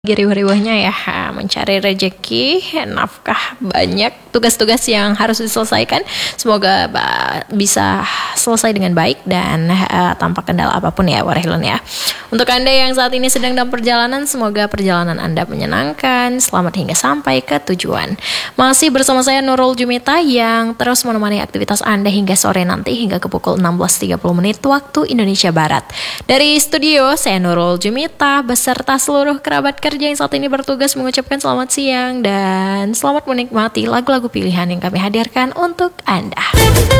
riuh-riuhnya ya, mencari rejeki, nafkah banyak, tugas-tugas yang harus diselesaikan. Semoga bisa selesai dengan baik dan tanpa kendala apapun ya Warahilun ya. Untuk Anda yang saat ini sedang dalam perjalanan, semoga perjalanan Anda menyenangkan, selamat hingga sampai ke tujuan. Masih bersama saya Nurul Jumita yang terus menemani aktivitas Anda hingga sore nanti, hingga ke pukul 16.30 menit waktu Indonesia Barat. Dari studio, saya Nurul Jumita beserta seluruh kerabat kerja yang saat ini bertugas mengucapkan selamat siang dan selamat menikmati lagu-lagu pilihan yang kami hadirkan untuk Anda.